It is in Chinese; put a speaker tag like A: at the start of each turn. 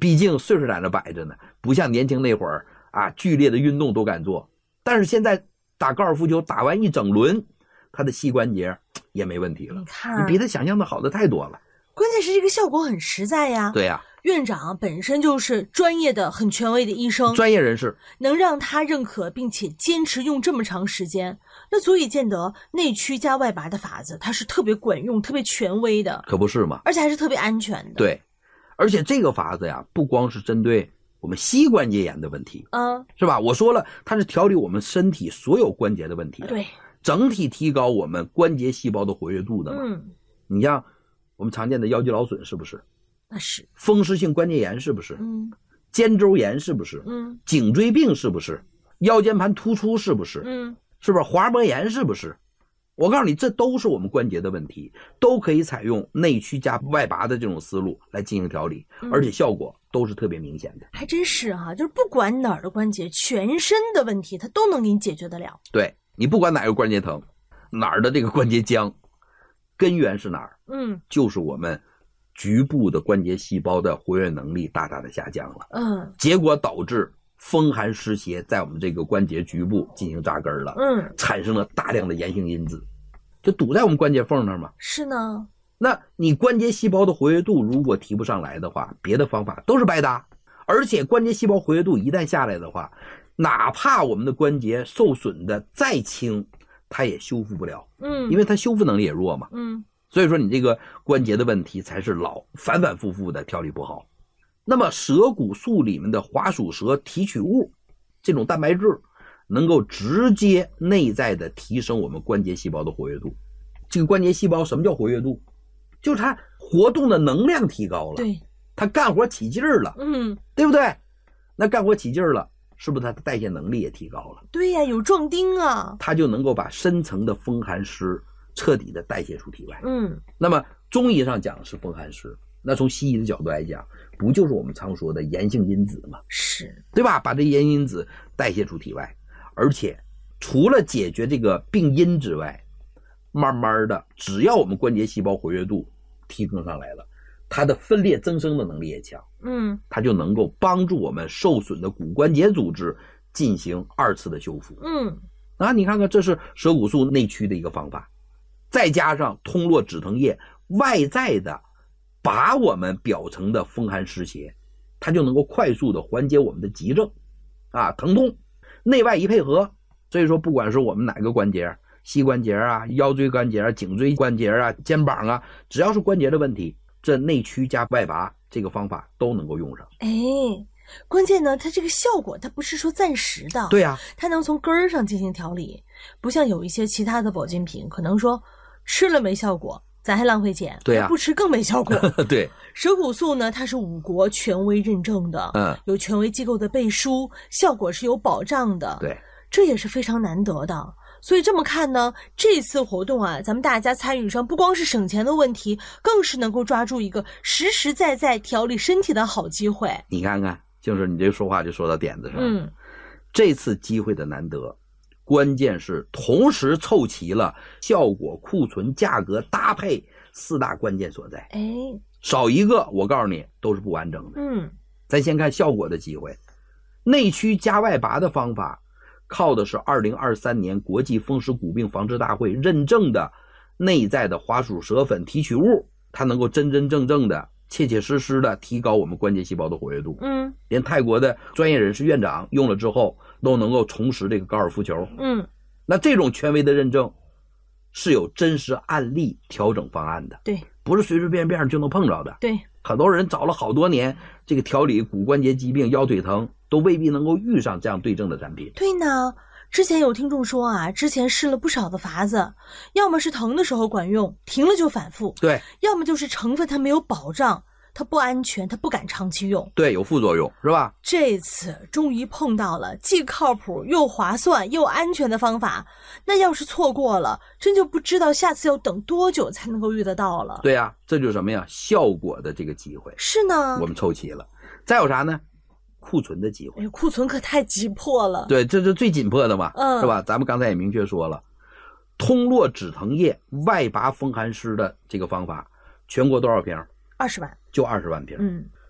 A: 毕竟岁数在那摆着呢，不像年轻那会儿啊，剧烈的运动都敢做。但是现在打高尔夫球打完一整轮，他的膝关节也没问题了。
B: 你看，
A: 你比他想象的好的太多了。
B: 关键是这个效果很实在呀。
A: 对呀，
B: 院长本身就是专业的、很权威的医生，
A: 专业人士
B: 能让他认可并且坚持用这么长时间，那足以见得内曲加外拔的法子它是特别管用、特别权威的，
A: 可不是吗？
B: 而且还是特别安全的。
A: 对，而且这个法子呀，不光是针对我们膝关节炎的问题，是吧？我说了，它是调理我们身体所有关节的问题，
B: 对，
A: 整体提高我们关节细胞的活跃度的嘛。你像我们常见的腰肌劳损是不是？
B: 那是。
A: 风湿性关节炎是不是？肩周炎是不是？颈椎病是不是？腰间盘突出是不是？是不是滑膜炎是不是？我告诉你，这都是我们关节的问题，都可以采用内曲加外拔的这种思路来进行调理，而且效果都是特别明显的。
B: 还真是哈，就是不管哪儿的关节，全身的问题它都能给你解决得了。
A: 对，你不管哪个关节疼，哪儿的这个关节僵，根源是哪儿？就是我们局部的关节细胞的活跃能力大大的下降了。结果导致风寒湿邪在我们这个关节局部进行扎根了。产生了大量的炎性因子，就堵在我们关节缝那儿嘛。
B: 是呢。
A: 那你关节细胞的活跃度如果提不上来的话，别的方法都是白搭。而且关节细胞活跃度一旦下来的话，哪怕我们的关节受损的再轻，它也修复不了。因为它修复能力也弱嘛。所以说你这个关节的问题才是反反复复的调理不好。那么蛇骨素里面的滑鼠舌提取物这种蛋白质能够直接内在的提升我们关节细胞的活跃度。这个关节细胞什么叫活跃度？就是它活动的能量提高了，
B: 对，
A: 它干活起劲儿了，对不对？那干活起劲儿了，是不是它的代谢能力也提高了？
B: 对呀，有壮丁啊，
A: 它就能够把深层的风寒湿彻底的代谢出体外。那么中医上讲是风寒湿，那从西医的角度来讲，不就是我们常说的炎性因子吗？
B: 是，
A: 对吧？把这炎因子代谢出体外，而且除了解决这个病因之外，慢慢的，只要我们关节细胞活跃度提升上来了，它的分裂增生的能力也强。它就能够帮助我们受损的骨关节组织进行二次的修复。你看看，这是蛇骨素内驱的一个方法，再加上通络止疼液外在的把我们表层的风寒湿邪，它就能够快速的缓解我们的急症疼痛，内外一配合。所以说不管是我们哪个关节，膝关节啊、腰椎关节啊、颈椎关节啊、肩膀啊，只要是关节的问题，这内驱加外拔这个方法都能够用上。
B: 关键呢，它这个效果它不是说暂时的，
A: 对呀，
B: 它能从根儿上进行调理，不像有一些其他的保健品，可能说吃了没效果，咱还浪费钱，
A: 对呀，
B: 不吃更没效果。
A: 对，
B: 蛇骨素呢，它是5国权威认证的，有权威机构的背书，效果是有保障的，
A: 对，
B: 这也是非常难得的。所以这么看呢，这次活动啊，咱们大家参与上不光是省钱的问题，更是能够抓住一个实实在在调理身体的好机会。
A: 你看看，就是你这个说话就说到点子上了。这次机会的难得，关键是同时凑齐了效果、库存、价格、搭配4大关键所在。少一个，我告诉你都是不完整的。咱先看效果的机会，内驱加外拔的方法。靠的是2023年国际风湿骨病防治大会认证的内在的滑鼠舌粉提取物，它能够真真正正的、切切实实的提高我们关节细胞的活跃度。连泰国的专业人士院长用了之后都能够重拾这个高尔夫球。那这种权威的认证是有真实案例调整方案的，
B: 对，
A: 不是随随便便就能碰着的。
B: 对，
A: 很多人找了好多年，这个调理骨关节疾病、腰腿疼都未必能够遇上这样对症的产品。
B: 对呢，之前有听众说啊，之前试了不少的法子，要么是疼的时候管用，停了就反复，
A: 对，
B: 要么就是成分它没有保障，它不安全，它不敢长期用，
A: 对，有副作用，是吧？
B: 这次终于碰到了既靠谱又划算又安全的方法，那要是错过了，真就不知道下次要等多久才能够遇得到了。
A: 对呀，这就是什么呀？效果的这个机会。
B: 是呢，
A: 我们凑齐了。再有啥呢？库存的机会。
B: 库存可太急迫了。
A: 对，这是最紧迫的嘛，是吧？咱们刚才也明确说了，通络止疼液外拔风寒湿的这个方法，全国多少瓶？20万，就20万瓶。